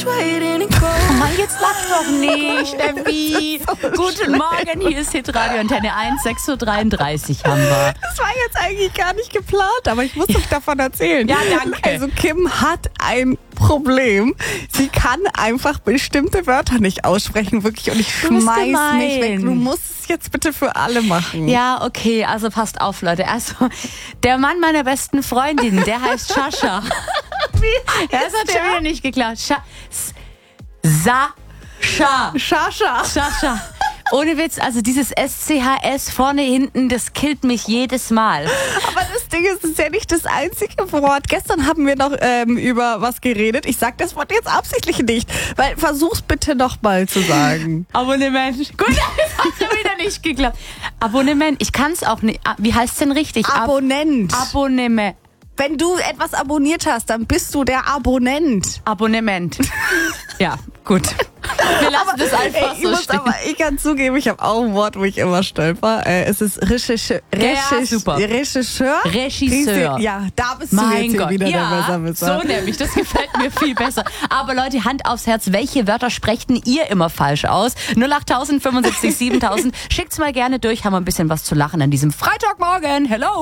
Oh Mann, jetzt lach doch nicht, Steffi. Guten Morgen, hier ist Hitradio Antenne 1, 6:33 Uhr haben wir. Das war jetzt eigentlich gar nicht geplant, aber ich muss doch davon erzählen. Ja, danke. Also Kim hat ein Problem. Sie kann einfach bestimmte Wörter nicht aussprechen, wirklich. Und ich schmeiß mich weg. Du musst es jetzt bitte für alle machen. Ja, okay, also passt auf, Leute. Also, der Mann meiner besten Freundin, der heißt Sascha. Das hat er wieder nicht geklaut. Sascha. Ohne Witz, also dieses SCHS vorne, hinten, das killt mich jedes Mal. Aber das Ding ist, es ist ja nicht das einzige Wort. Gestern haben wir noch über was geredet. Ich sag das Wort jetzt absichtlich nicht, weil versuch's bitte noch mal zu sagen. Abonnement. Gut, das hat er wieder nicht geklappt. Abonnement, ich kann's auch nicht. Wie heißt's denn richtig? Abonnent. Abonnement. Wenn du etwas abonniert hast, dann bist du der Abonnent. Abonnement. Ja, gut. Wir lassen das einfach so stehen. Aber ich kann zugeben, ich habe auch ein Wort, wo ich immer stolper. Es ist Regisseur. Super. Regisseur. Ja, da bist du Mein jetzt Gott, wieder ja, der Besserwisser. so nämlich, das gefällt mir viel besser. Aber Leute, Hand aufs Herz, welche Wörter sprechen ihr immer falsch aus? 08000 75 7000, schickt's mal gerne durch, haben wir ein bisschen was zu lachen an diesem Freitagmorgen. Hello!